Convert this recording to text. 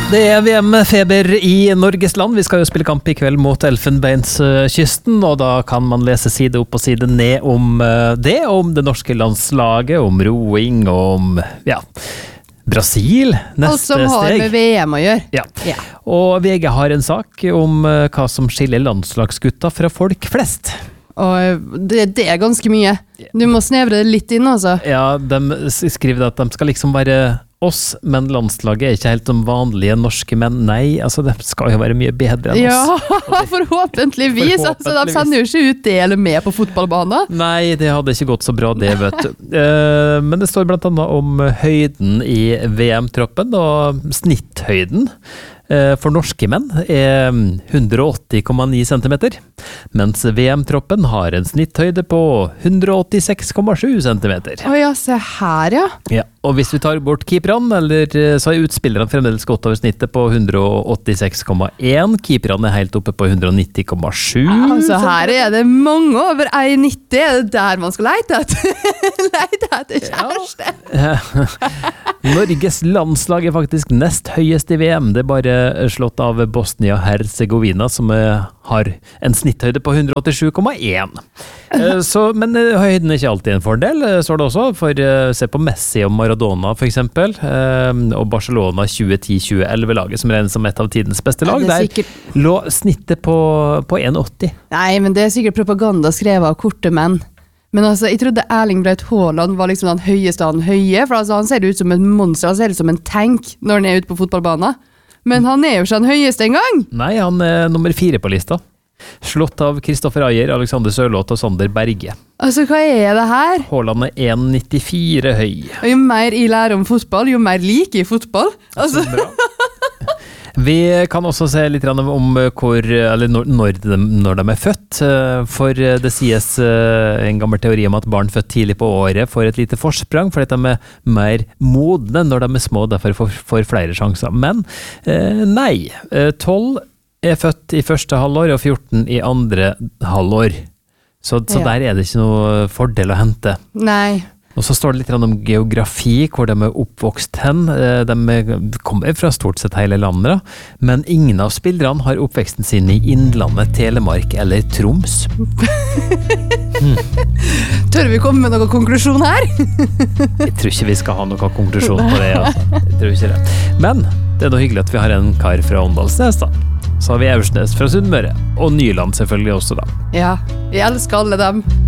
Det VM-feber i Norges land. Vi skal jo spille kamp i kveld mot Elfenbenskysten, og da kan man lese side opp og side ned om det, om det norske landslaget, om roing, om Brasil, neste steg. Alt som har med VM å gjøre. Ja. Og VG har en sak om hva som skiller landslagsgutta fra folk flest. Og det er ganske mye. Du må snevre det litt inn, altså. Ja, de skriver at de skal liksom være oss, men landslaget er ikke helt som vanlige norske menn. Nei, altså det skal jo være mye bedre enn oss. Ja, forhåpentligvis. Altså, de sender jo ikke ut det eller med på fotballbanen. Nei, det hadde ikke gått så bra det, vet du. Men det står blant annet om høyden i VM-troppen, og snitthøyden for norske menn er 180,9 centimeter, mens VM-troppen har en snitthøyde på 186,7 centimeter. Åja, se her, ja. Ja, og hvis vi tar bort keeperne, så er utspillerne fremdeles godt over snittet på 186,1. Keeperne er helt oppe på 190,7. Altså, her er det mange over 1,90. Er det der man skal leite etter? Leite etter kjæreste? Ja. Norges landslag er faktisk nest høyest i VM. Det er bare slått av Bosnia-Herzegovina, som har en snitthøyde på 187,1. Men høyden er ikke alltid en fordel, så det også. For se på Messi og Maradona, for eksempel, og Barcelona 2010-2011-laget, som regnes som et av tidens beste lag. Der lå snittet på 1,80. Nei, men det er sikkert propaganda skrevet av korte menn. Men altså, jeg trodde Erling Braut Haaland var liksom den høyeste av den høye, for altså, han ser ut som en monster, han ser ut som en tank når han er ute på fotballbanen. Men han er jo ikke den høyeste engang! Nei, han er nummer 4 på lista. Slått av Kristoffer Ayer, Alexander Sørloth og Sander Berge. Altså, hva er det her? Haaland er 1,94 høy. Og jo mer jeg lærer om fotball, jo mer liker jeg fotball. Altså. Så bra. Vi kan også se litt om når de er født, for det sies en gammel teori om at barn født tidlig på året får et lite forsprang, fordi de er mer modne når de er små, derfor får flere sjanser. Men nei, 12 er født i første halvår og 14 i andre halvår. Så der er det ikke noe fordel å hente. Nei. Og så står det litt om geografi, hvor de er oppvokst hen. De kommer fra stort sett hele landet, men ingen av spillerne har oppveksten sin i Innlandet, Telemark eller Troms. Tør vi komme med noen konklusjon her? Jeg tror ikke vi skal ha noen konklusjon på det. Altså. Jeg tror ikke det. Men det er noe hyggelig at vi har en kar fra Åndalsnes da. Så har vi Aursnes fra Sunnmøre, og Nyland selvfølgelig også da. Ja, vi elsker alle dem.